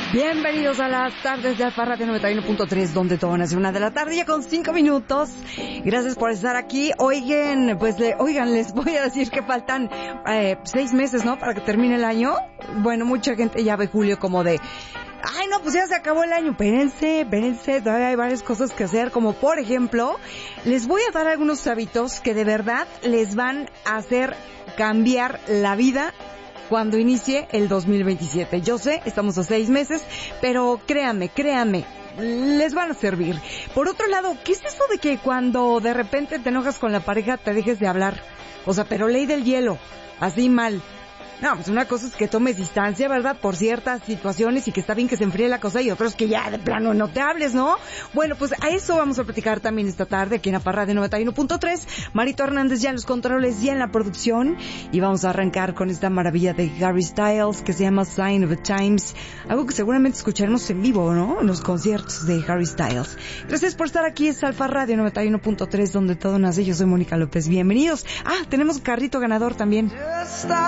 Bienvenidos a las tardes de Alfa Radio 91.3, donde todo nace 1 de la tarde, ya con 5 minutos. Gracias por estar aquí. Oigan, les voy a decir que faltan 6 meses, ¿no? Para que termine el año. Bueno, mucha gente ya ve julio como de... Ay, no, pues ya se acabó el año. Espérense, todavía hay varias cosas que hacer, como por ejemplo, les voy a dar algunos hábitos que de verdad les van a hacer cambiar la vida cuando inicie el 2027. Yo sé, estamos a 6 meses, pero créanme, les van a servir. Por otro lado, ¿qué es eso de que cuando de repente te enojas con la pareja te dejes de hablar? O sea, pero ley del hielo, así mal. No, pues una cosa es que tomes distancia, ¿verdad? Por ciertas situaciones y que está bien que se enfríe la cosa, y otros que ya de plano no te hables, ¿no? Bueno, pues a eso vamos a platicar también esta tarde aquí en Alfa Radio 91.3. Marito Hernández ya en los controles, ya en la producción, y vamos a arrancar con esta maravilla de Harry Styles que se llama Sign of the Times, algo que seguramente escucharemos en vivo, ¿no? En los conciertos de Harry Styles. Gracias por estar aquí, es Alfa Radio 91.3, donde todo nace. Yo soy Mónica López, bienvenidos. Ah, tenemos carrito ganador también.